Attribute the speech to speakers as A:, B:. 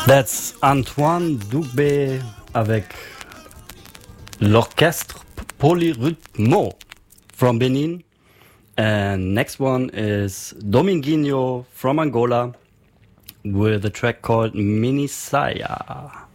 A: That's Antoine Dubé avec l'Orchestre Polyrythmo from Benin. And next one is Dominguinho from Angola with a track called Minisaya.